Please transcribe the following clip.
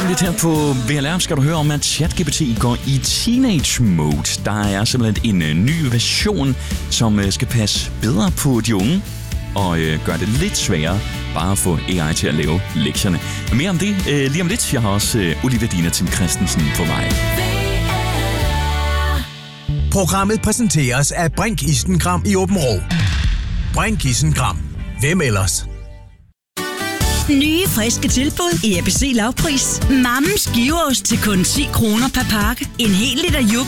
lidt her på VLR skal du høre om, at ChatGPT går i teenage mode. Der er simpelthen en ny version, som skal passe bedre på de unge og gøre det lidt sværere bare at få AI til at lave lektierne. Mere om det lige om lidt. Jeg har også Olivia Dina Tim Christensen på vej. Programmet præsenteres af Brink Isengram i Åben Rå. Brink Isengram. Hvem ellers? Nye, friske tilbud i ABC Lavpris. Mammens giveost til kun 10 kroner per pakke. En hel liter